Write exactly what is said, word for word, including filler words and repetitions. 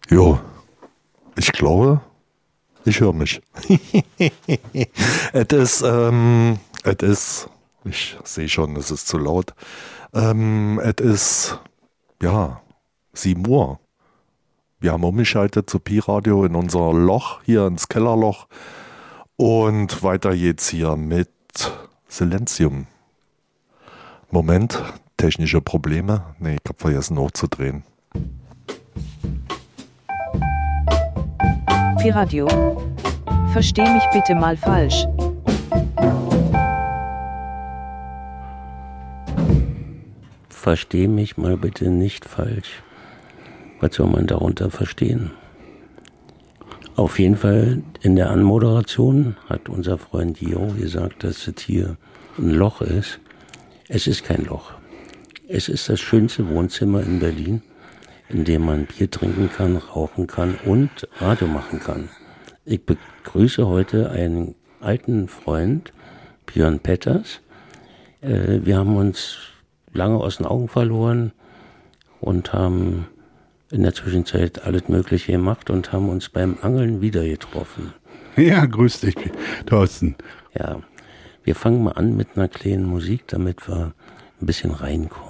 Jo, ich glaube, ich höre mich. Es ist, ähm, es ist, ich sehe schon, es ist zu laut. Ähm, es ist, ja, sieben Uhr. Wir haben umgeschaltet zu Pi-Radio in unser Loch, hier ins Kellerloch. Und weiter geht's hier mit Silenzium. Moment, technische Probleme. Nee, ich hab vergessen hochzudrehen. Pi-Radio. Versteh mich bitte mal falsch. Versteh mich mal bitte nicht falsch. Was soll man darunter verstehen? Auf jeden Fall in der Anmoderation hat unser Freund Jo gesagt, dass es hier ein Loch ist. Es ist kein Loch. Es ist das schönste Wohnzimmer in Berlin, in dem man Bier trinken kann, rauchen kann und Radio machen kann. Ich begrüße heute einen alten Freund, Björn Petters. Äh, wir haben uns lange aus den Augen verloren und haben in der Zwischenzeit alles Mögliche gemacht und haben uns beim Angeln wieder getroffen. Ja, grüß dich, Thorsten. Ja, wir fangen mal an mit einer kleinen Musik, damit wir ein bisschen reinkommen.